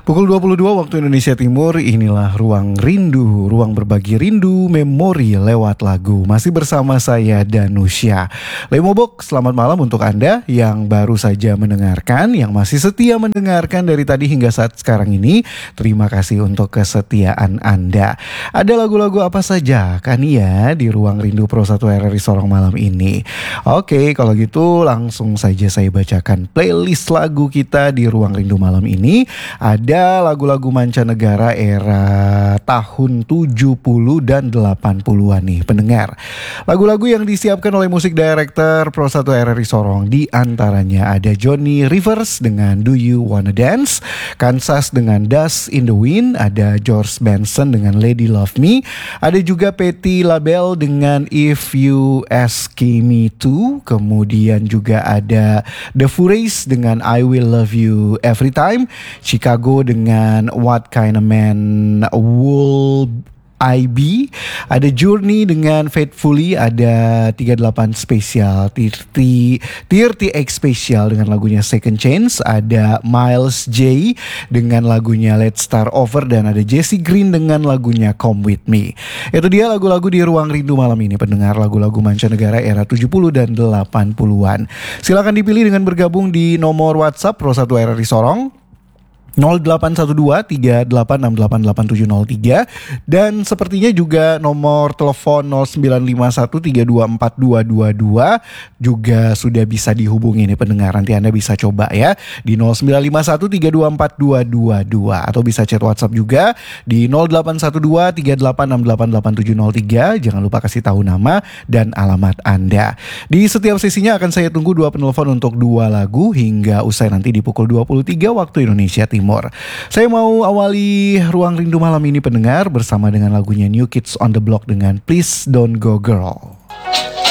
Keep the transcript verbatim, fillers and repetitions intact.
Pukul dua puluh dua waktu Indonesia Timur, inilah Ruang Rindu, ruang berbagi rindu memori lewat lagu. Masih bersama saya Danusya. Lemobok, selamat malam untuk Anda yang baru saja mendengarkan, yang masih setia mendengarkan dari tadi hingga saat sekarang ini. Terima kasih untuk kesetiaan Anda. Ada lagu-lagu apa saja kan ya di Ruang Rindu Pro satu R R I Sorong malam ini? Oke, kalau gitu langsung saja saya bacakan playlist lagu kita di Ruang Rindu malam ini. Ada lagu-lagu mancanegara era tahun tujuh puluh dan delapan puluhan nih pendengar. Lagu-lagu yang disiapkan oleh musik director Pro satu R R I Sorong, di antaranya ada Johnny Rivers dengan Do You Wanna Dance, Kansas dengan Dust in the Wind, ada George Benson dengan Lady Love Me, ada juga Patti LaBelle dengan If You Ask Me To, kemudian juga ada The Fureys dengan I Will Love You Every Time, Chicago dengan What Kind of Man Will I Be, ada Journey dengan Faithfully, ada tiga puluh delapan Special, tiga puluh X Special dengan lagunya Second Chance, ada Miles J dengan lagunya Let's Start Over, dan ada Jesse Green dengan lagunya Come With Me. Itu dia lagu-lagu di Ruang Rindu malam ini, pendengar, lagu-lagu mancanegara era tujuh puluh dan delapan puluhan. Silakan dipilih dengan bergabung di nomor WhatsApp Pro satu R R I Sorong nol delapan satu dua tiga delapan enam delapan delapan tujuh nol tiga, dan sepertinya juga nomor telepon nol sembilan lima satu tiga dua empat dua dua dua juga sudah bisa dihubungi nih pendengar. Nanti Anda bisa coba ya di nol sembilan lima satu tiga dua empat dua dua dua, atau bisa chat WhatsApp juga di nol delapan satu dua tiga delapan enam delapan delapan tujuh nol tiga. Jangan lupa kasih tahu nama dan alamat Anda. Di setiap sesinya akan saya tunggu dua penelpon untuk dua lagu hingga usai nanti di pukul dua puluh tiga waktu Indonesia Timur. Saya mau awali Ruang Rindu malam ini pendengar bersama dengan lagunya New Kids on the Block dengan Please Don't Go Girl.